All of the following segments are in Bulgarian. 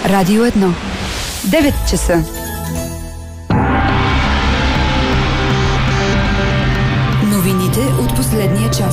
Радио 1. 9 часа. Новините от последния час.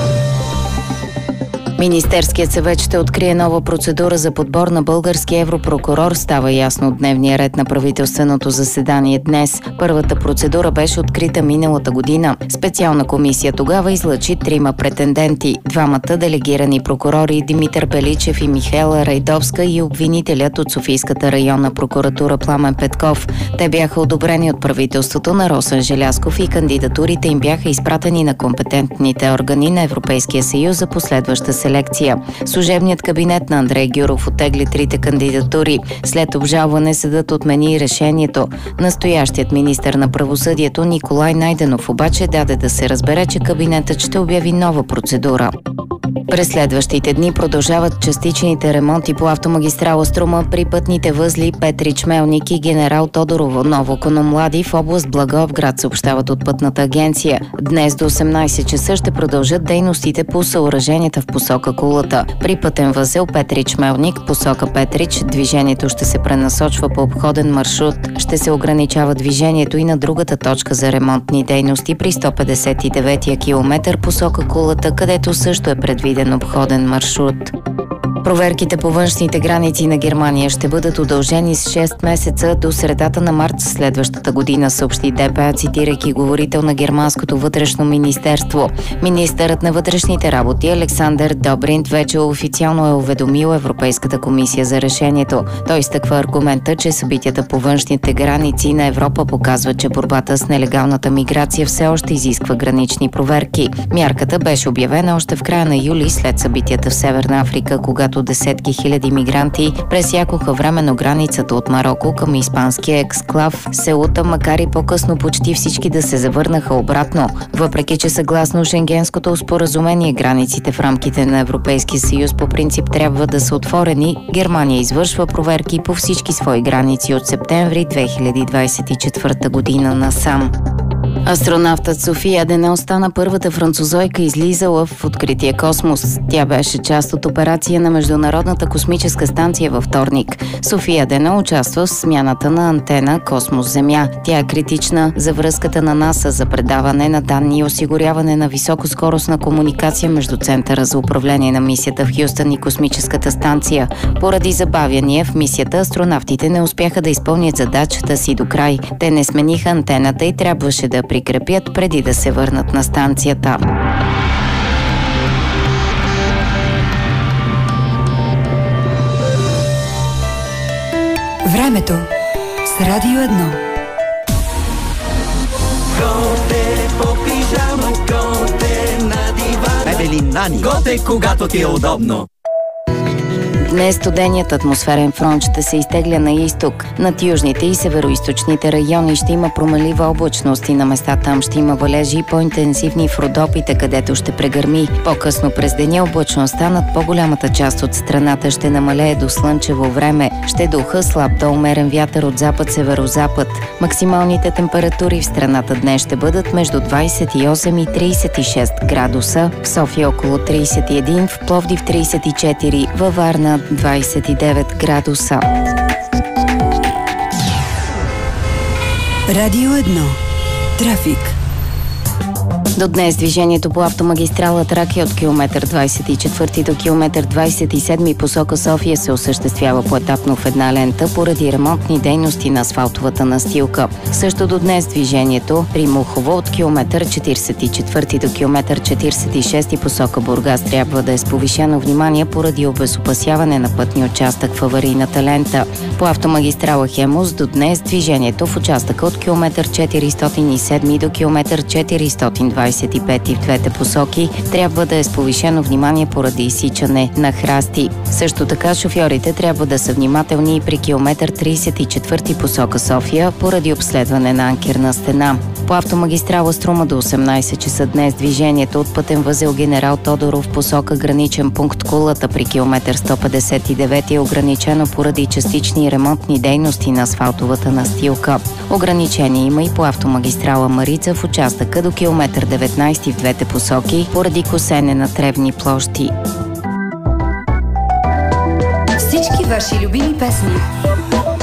Министерският съвет ще открие нова процедура за подбор на български европрокурор, става ясно от дневния ред на правителственото заседание днес. Първата процедура беше открита миналата година. Специална комисия тогава излъчи 3 претенденти. 2 делегирани прокурори Димитър Пеличев и Михаела Райдовска и обвинителят от Софийската районна прокуратура Пламен Петков. Те бяха одобрени от правителството на Росен Желязков и кандидатурите им бяха изпратени на компетентните органи на Европейския съюз за последваща селекция. Служебният кабинет на Андрей Гюров оттегли 3 кандидатури. След обжалване съдът отмени решението. Настоящият министър на правосъдието Николай Найденов обаче даде да се разбере, че кабинетът ще обяви нова процедура. През следващите дни продължават частичните ремонти по автомагистрала Струма при пътните възли Петрич Мелник и Генерал Тодорово Ново Кономлади в област Благоевград, съобщават от Пътната агенция. Днес до 18 часа ще продължат дейностите по съоръженията в посока Кулата. При пътен възел Петрич Мелник, посока Петрич, движението ще се пренасочва по обходен маршрут. Ще се ограничава движението и на другата точка за ремонтни дейности при 159-я километър посока Кулата, където също е предвиден обходен маршрут. Проверките по външните граници на Германия ще бъдат удължени с 6 месеца до средата на март следващата година, съобщи ДПА, цитирайки говорител на германското вътрешно министерство. Министърът на вътрешните работи Александър Добринт вече официално е уведомил Европейската комисия за решението. Той изтъква аргумента, че събитията по външните граници на Европа показват, че борбата с нелегалната миграция все още изисква гранични проверки. Мярката беше обявена още в края на юли след събитията в Северна Африка, когато десетки хиляди мигранти пресякоха временно границата от Мароко към испанския ексклав Сеута, макар и по-късно почти всички да се завърнаха обратно. Въпреки че съгласно Шенгенското споразумение границите в рамките на Европейския съюз по принцип трябва да са отворени, Германия извършва проверки по всички свои граници от септември 2024 година насам. Астронавтът София Денел стана първата французойка излизала в открития космос. Тя беше част от операция на Международната космическа станция във вторник. София Денел участва в смяната на антена Космос-Земя. Тя е критична за връзката на НАСА за предаване на данни и осигуряване на високоскоростна комуникация между Центъра за управление на мисията в Хюстън и космическата станция. Поради забавяния в мисията, астронавтите не успяха да изпълнят задачата си до край. Те не смениха антената и трябваше да прикрепят преди да се върнат на станцията. Времето с Радио 1. Готе по пижама, готе на дивана. Мебели Нани. Готе, когато ти е удобно. Днес студеният атмосферен фронт ще се изтегля на изток. Над южните и североизточните райони ще има промелива облачност и на места там ще има валежи и по-интензивни в Родопите, където ще прегърми. По-късно през деня облачността над по-голямата част от страната ще намалее до слънчево време. Ще духа слаб до умерен вятър от запад-северозапад. Максималните температури в страната днес ще бъдат между 28 и 36 градуса. В София около 31, в Пловдив 34, във Варна 29 градуса. Радио 1. Трафик. До днес движението по автомагистрала Тракия от километър 24 до километър 27 посока София се осъществява поетапно в една лента поради ремонтни дейности на асфалтовата настилка. Също до днес движението при Мухово от километър 44 до километър 46 посока Бургас трябва да е с повишено внимание поради обезопасяване на пътни участък в аварийната лента. По автомагистрала Хемус до днес движението в участъка от километър 407 до километър 425 в двете посоки трябва да е с повишено внимание поради изсичане на храсти. Също така шофьорите трябва да са внимателни и при километър 34 посока София поради обследване на анкерна стена. По автомагистрала Струма до 18 часа днес движението от пътен възел Генерал Тодоров посока граничен пункт Кулата при километър 159 е ограничено поради частични ремонтни дейности на асфалтовата настилка. Ограничение има и по автомагистрала Марица в участъка до километър 19 в двете посоки поради косене на тревни площи. Всички ваши любими песни.